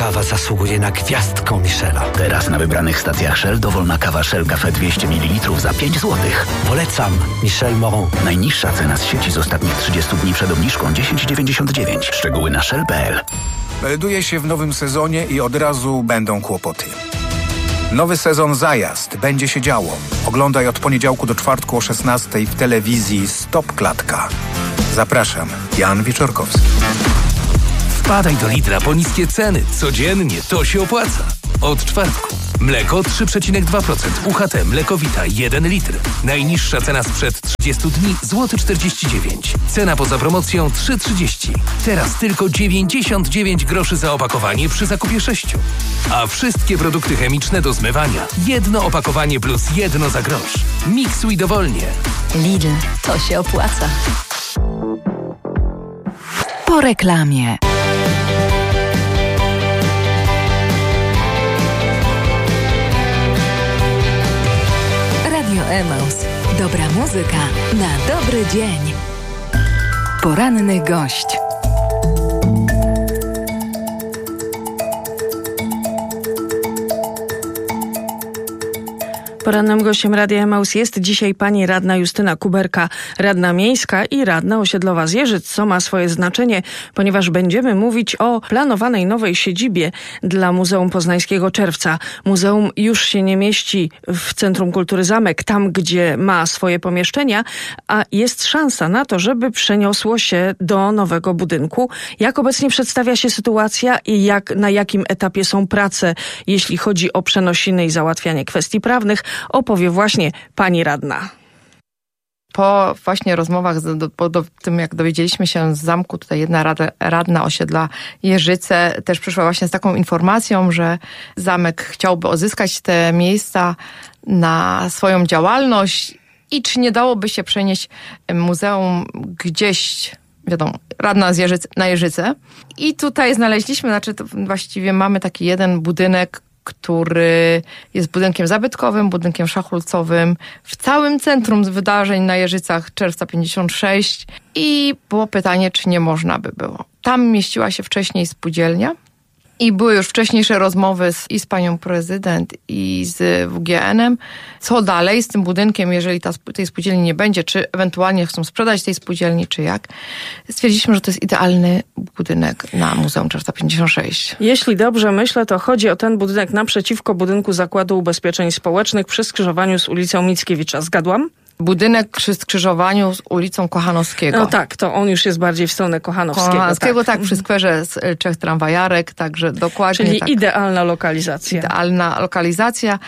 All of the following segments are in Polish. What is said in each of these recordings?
kawa zasługuje na gwiazdkę Michela. Teraz na wybranych stacjach Shell dowolna kawa Shell Cafe 200 ml za 5 zł. Polecam Michel Moron. Najniższa cena z sieci z ostatnich 30 dni przed obniżką 10,99. Szczegóły na shell.pl. Melduje się w nowym sezonie i od razu będą kłopoty. Nowy sezon Zajazd. Będzie się działo. Oglądaj od poniedziałku do czwartku o 16:00 w telewizji Stop Klatka. Zapraszam, Jan Wieczorkowski. Wpadaj do Lidla po niskie ceny. Codziennie to się opłaca. Od czwartku. Mleko 3,2%. UHT Mlekowita 1 litr. Najniższa cena sprzed 30 dni złoty 49. Cena poza promocją 3,30. Teraz tylko 99 groszy za opakowanie przy zakupie 6. A wszystkie produkty chemiczne do zmywania. Jedno opakowanie plus jedno za grosz. Miksuj dowolnie. Lidl, to się opłaca. Po reklamie. Radio Emaus. Dobra muzyka na dobry dzień. Poranny gość. Porannym gościem Radia Emaus jest dzisiaj pani radna Justyna Kuberka, radna miejska i radna osiedlowa Zjeżyc, co ma swoje znaczenie, ponieważ będziemy mówić o planowanej nowej siedzibie dla Muzeum Poznańskiego Czerwca. Muzeum już się nie mieści w Centrum Kultury Zamek, tam gdzie ma swoje pomieszczenia, a jest szansa na to, żeby przeniosło się do nowego budynku. Jak obecnie przedstawia się sytuacja i na jakim etapie są prace, jeśli chodzi o przenosiny i załatwianie kwestii prawnych, opowie właśnie pani radna. Po właśnie rozmowach, po tym jak dowiedzieliśmy się z zamku, tutaj jedna radna osiedla Jeżyce też przyszła właśnie z taką informacją, że zamek chciałby odzyskać te miejsca na swoją działalność i czy nie dałoby się przenieść muzeum gdzieś, wiadomo, radna z Jeżyc na Jeżyce. I tutaj znaleźliśmy, właściwie mamy taki jeden budynek, który jest budynkiem zabytkowym, budynkiem szachulcowym w całym centrum wydarzeń na Jeżycach Czerwca 56 i było pytanie, czy nie można by było. Tam mieściła się wcześniej spółdzielnia i były już wcześniejsze rozmowy i z panią prezydent i z WGN-em. Co dalej z tym budynkiem, jeżeli tej spółdzielni nie będzie, czy ewentualnie chcą sprzedać tej spółdzielni, czy jak. Stwierdziliśmy, że to jest idealny budynek na Muzeum Czerwca 56. Jeśli dobrze myślę, to chodzi o ten budynek naprzeciwko budynku Zakładu Ubezpieczeń Społecznych przy skrzyżowaniu z ulicą Mickiewicza. Zgadłam? Budynek przy skrzyżowaniu z ulicą Kochanowskiego. No tak, to on już jest bardziej w stronę Kochanowskiego. Tak, przy skwerze z 3 tramwajarek, także dokładnie. Czyli tak. Idealna lokalizacja. Idealna lokalizacja.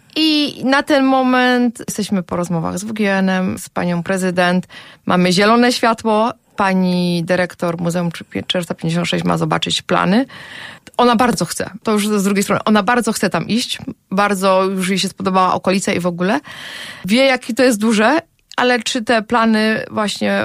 I na ten moment jesteśmy po rozmowach z WGN-em, z panią prezydent. Mamy zielone światło. Pani dyrektor Muzeum Czerwca 56 ma zobaczyć plany. Ona bardzo chce, to już z drugiej strony, ona bardzo chce tam iść, bardzo już jej się spodobała okolica i w ogóle. Wie, jakie to jest duże, ale czy te plany właśnie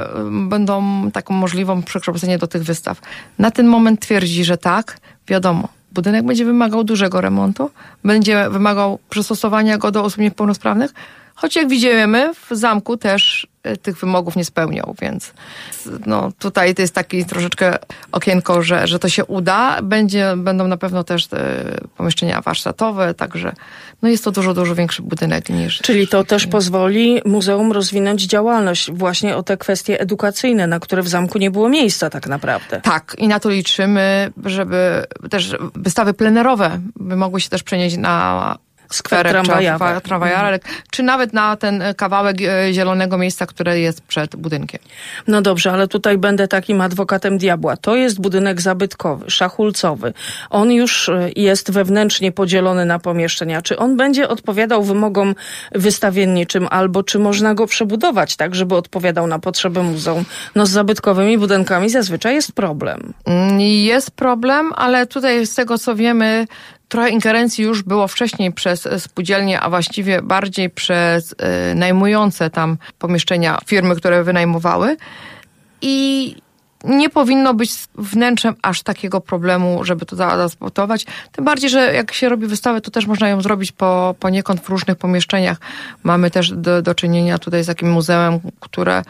będą taką możliwą przekształcenie do tych wystaw. Na ten moment twierdzi, że tak, wiadomo. Budynek będzie wymagał dużego remontu, będzie wymagał przystosowania go do osób niepełnosprawnych, choć jak widzimy, w zamku też tych wymogów nie spełniał, więc no, tutaj to jest taki troszeczkę okienko, że to się uda. Będą na pewno też te pomieszczenia warsztatowe, także no jest to dużo większy budynek niż... Czyli to też pozwoli muzeum rozwinąć działalność właśnie o te kwestie edukacyjne, na które w zamku nie było miejsca tak naprawdę. Tak, i na to liczymy, żeby też wystawy plenerowe by mogły się też przenieść na skwerek tramwajarek, czy nawet na ten kawałek zielonego miejsca, które jest przed budynkiem. No dobrze, ale tutaj będę takim adwokatem diabła. To jest budynek zabytkowy, szachulcowy. On już jest wewnętrznie podzielony na pomieszczenia. Czy on będzie odpowiadał wymogom wystawienniczym, albo czy można go przebudować tak, żeby odpowiadał na potrzeby muzeum? No z zabytkowymi budynkami zazwyczaj jest problem. Jest problem, ale tutaj z tego co wiemy, trochę ingerencji już było wcześniej przez spółdzielnie, a właściwie bardziej przez najmujące tam pomieszczenia firmy, które wynajmowały. I nie powinno być wnętrzem aż takiego problemu, żeby to zaadaptować. Tym bardziej, że jak się robi wystawę, to też można ją zrobić poniekąd w różnych pomieszczeniach. Mamy też do czynienia tutaj z takim muzeum, które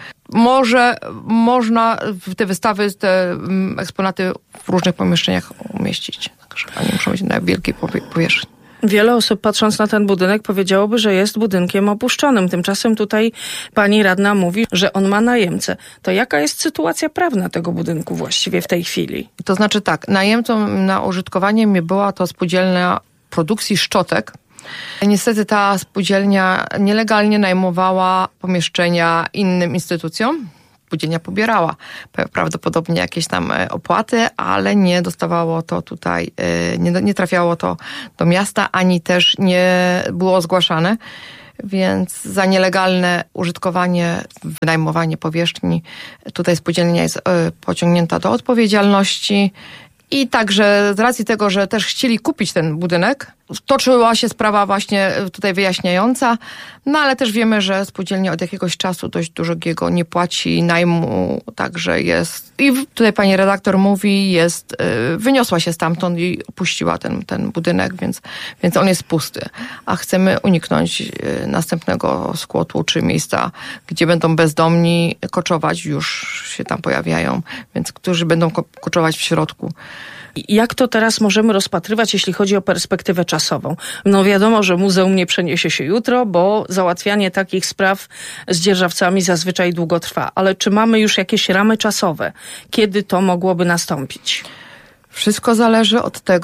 można te wystawy, te eksponaty w różnych pomieszczeniach umieścić. Także nie muszą być na wielkiej powierzchni. Wiele osób, patrząc na ten budynek, powiedziałoby, że jest budynkiem opuszczonym. Tymczasem tutaj pani radna mówi, że on ma najemcę. To jaka jest sytuacja prawna tego budynku właściwie w tej chwili? To znaczy tak, najemcą na użytkowanie była to spółdzielnia produkcji szczotek. Niestety ta spółdzielnia nielegalnie najmowała pomieszczenia innym instytucjom. Spółdzielnia pobierała prawdopodobnie jakieś tam opłaty, ale nie dostawało to tutaj, nie trafiało to do miasta, ani też nie było zgłaszane. Więc za nielegalne użytkowanie, wynajmowanie powierzchni tutaj spółdzielnia jest pociągnięta do odpowiedzialności. I także z racji tego, że też chcieli kupić ten budynek, toczyła się sprawa właśnie tutaj wyjaśniająca, no ale też wiemy, że spółdzielnia od jakiegoś czasu dość dużego nie płaci najmu, także jest, i tutaj pani redaktor mówi, wyniosła się stamtąd i opuściła ten budynek, więc on jest pusty. A chcemy uniknąć następnego skłotu czy miejsca, gdzie będą bezdomni koczować, już się tam pojawiają, więc którzy będą koczować w środku. Jak to teraz możemy rozpatrywać, jeśli chodzi o perspektywę czasową? No wiadomo, że muzeum nie przeniesie się jutro, bo załatwianie takich spraw z dzierżawcami zazwyczaj długo trwa. Ale czy mamy już jakieś ramy czasowe? Kiedy to mogłoby nastąpić? Wszystko zależy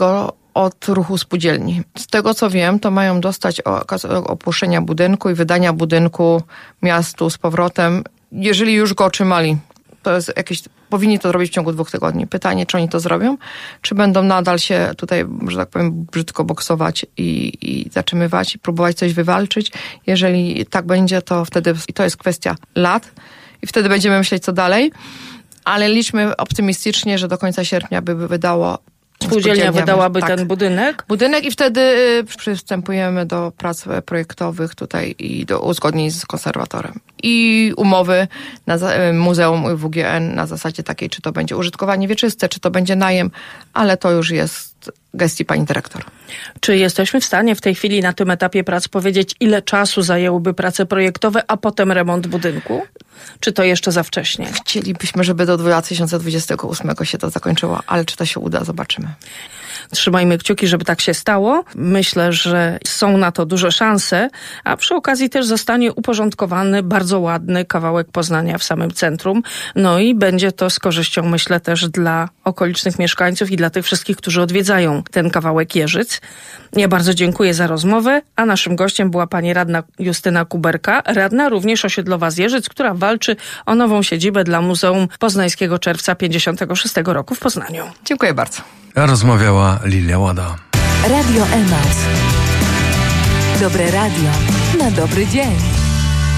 od ruchu spółdzielni. Z tego co wiem, to mają dostać opuszczenia budynku i wydania budynku miastu z powrotem, jeżeli już go otrzymali. To jest powinni to zrobić w ciągu 2 tygodni. Pytanie, czy oni to zrobią, czy będą nadal się tutaj, że tak powiem, brzydko boksować i zatrzymywać, i próbować coś wywalczyć. Jeżeli tak będzie, to wtedy, i to jest kwestia lat, i wtedy będziemy myśleć, co dalej. Ale liczmy optymistycznie, że do końca sierpnia by wydało Spółdzielnia wydałaby ten budynek i wtedy przystępujemy do prac projektowych tutaj i do uzgodnień z konserwatorem. I umowy na Muzeum WGN na zasadzie takiej, czy to będzie użytkowanie wieczyste, czy to będzie najem, ale to już jest gestii pani dyrektor. Czy jesteśmy w stanie w tej chwili na tym etapie prac powiedzieć, ile czasu zajęłyby prace projektowe, a potem remont budynku? Czy to jeszcze za wcześnie? Chcielibyśmy, żeby do 2028 się to zakończyło, ale czy to się uda, zobaczymy. Trzymajmy kciuki, żeby tak się stało. Myślę, że są na to duże szanse, a przy okazji też zostanie uporządkowany bardzo ładny kawałek Poznania w samym centrum. No i będzie to z korzyścią, myślę, też dla okolicznych mieszkańców i dla tych wszystkich, którzy odwiedzają ten kawałek Jeżyc. Ja bardzo dziękuję za rozmowę, a naszym gościem była pani radna Justyna Kuberka, radna również osiedlowa z Jeżyc, która walczy o nową siedzibę dla Muzeum Poznańskiego Czerwca 56 roku w Poznaniu. Dziękuję bardzo. Rozmawiała Lilia Łada. Radio Emaus. Dobre radio na dobry dzień.